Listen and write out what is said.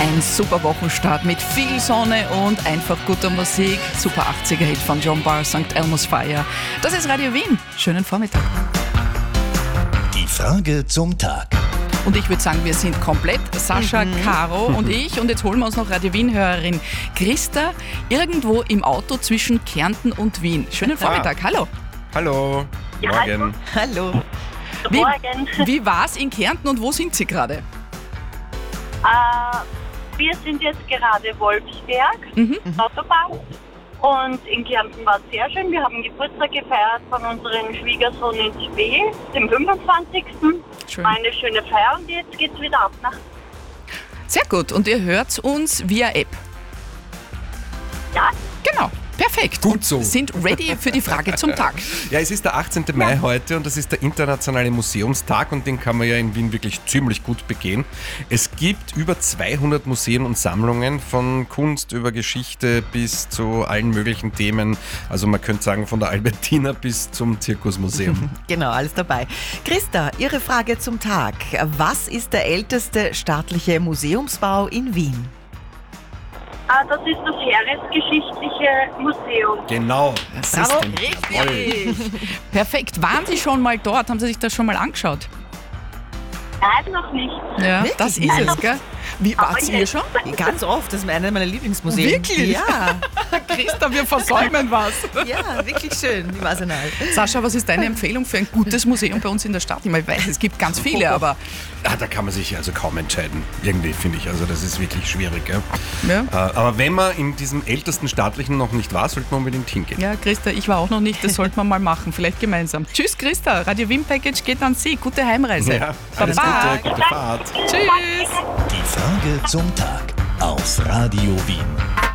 Ein super Wochenstart mit viel Sonne und einfach guter Musik. Super 80er-Hit von John Barr, St. Elmo's Fire. Das ist Radio Wien. Schönen Vormittag. Die Frage zum Tag. Und ich würde sagen, wir sind komplett. Sascha, Caro und ich. Und jetzt holen wir uns noch Radio Wien-Hörerin Christa irgendwo im Auto zwischen Kärnten und Wien. Schönen Vormittag. Hallo. Hallo. Ja, Morgen. Hallo. Morgen. Wie war's in Kärnten und wo sind Sie gerade? Wir sind jetzt gerade Wolfsberg, Autobahn. Und in Kärnten war es sehr schön. Wir haben Geburtstag gefeiert von unserem Schwiegersohn in Spee, dem 25. Schön. War eine schöne Feier und jetzt geht's wieder ab nach. Sehr gut. Und ihr hört uns via App. Ja, Genau. Perfekt. Gut so. Sind ready für die Frage zum Tag. Ja, es ist der 18. Mai heute und das ist der internationale Museumstag und den kann man ja in Wien wirklich ziemlich gut begehen. Es gibt über 200 Museen und Sammlungen von Kunst über Geschichte bis zu allen möglichen Themen. Also man könnte sagen von der Albertina bis zum Zirkusmuseum. Genau, alles dabei. Christa, Ihre Frage zum Tag. Was ist der älteste staatliche Museumsbau in Wien? das ist das Heeresgeschichtliche Museum. Genau. Bravo. Richtig. Perfekt. Waren Sie schon mal dort? Haben Sie sich das schon mal angeschaut? Nein, noch nicht. Ja, Wirklich? das ist es, gell? Wie wart ihr jetzt- schon? Ganz oft, das ist einer meiner Lieblingsmuseen. Wirklich? Ja, Christa, wir versäumen was. ja, wirklich schön, im Arsenal. Sascha, was ist deine Empfehlung für ein gutes Museum bei uns in der Stadt? Ich meine, ich weiß, es gibt ganz viele, aber Da kann man sich also kaum entscheiden. Irgendwie finde ich. Also das ist wirklich schwierig. Gell? ja. Aber wenn man in diesem ältesten staatlichen noch nicht war, sollte man unbedingt hingehen. Ja, Christa, ich war auch noch nicht, das sollten wir mal machen, vielleicht gemeinsam. Tschüss, Christa, Radio Wien Package geht an Sie. Gute Heimreise. Ja, alles Baba. Gute, gute Fahrt. Tschüss. Die Frage zum Tag auf Radio Wien.